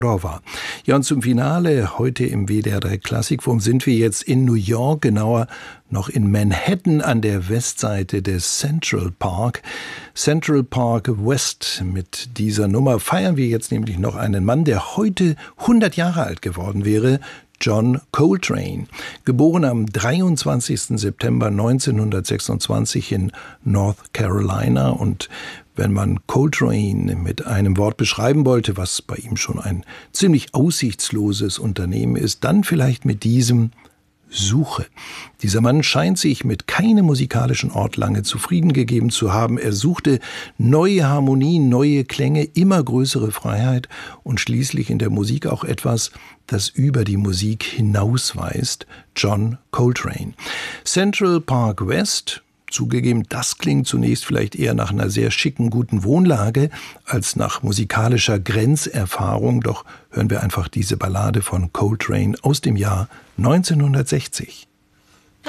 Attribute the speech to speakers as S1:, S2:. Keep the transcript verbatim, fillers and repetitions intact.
S1: Rova. Ja, und zum Finale heute im W D R drei Klassikforum sind wir jetzt in New York, genauer noch in Manhattan an der Westseite des Central Park. Central Park West. Mit dieser Nummer feiern wir jetzt nämlich noch einen Mann, der heute hundert Jahre alt geworden wäre. John Coltrane, geboren am dreiundzwanzigsten September neunzehnhundertsechsundzwanzig in North Carolina. Und wenn man Coltrane mit einem Wort beschreiben wollte, was bei ihm schon ein ziemlich aussichtsloses Unternehmen ist, dann vielleicht mit diesem: Suche. Dieser Mann scheint sich mit keinem musikalischen Ort lange zufrieden gegeben zu haben. Er suchte neue Harmonien, neue Klänge, immer größere Freiheit und schließlich in der Musik auch etwas, das über die Musik hinausweist. John Coltrane. Central Park West. Zugegeben, das klingt zunächst vielleicht eher nach einer sehr schicken, guten Wohnlage als nach musikalischer Grenzerfahrung. Doch hören wir einfach diese Ballade von Coltrane aus dem Jahr neunzehnhundertsechzig.